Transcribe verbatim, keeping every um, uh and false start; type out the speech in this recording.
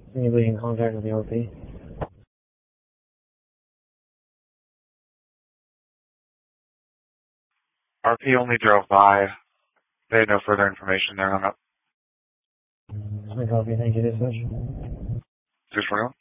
Anybody in contact with the R P? R P only drove by. They had no further information. They're hung up. I copy. Thank you, dispatch. six one zero.